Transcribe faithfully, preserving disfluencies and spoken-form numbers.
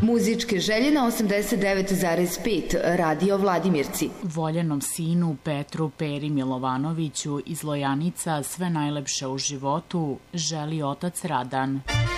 Muzičke želje na osamdeset devet zarez pet Radio Vladimirci. Voljenom sinu Petru Peri Milovanoviću iz Lojanica sve najlepše u životu želi otac Radan.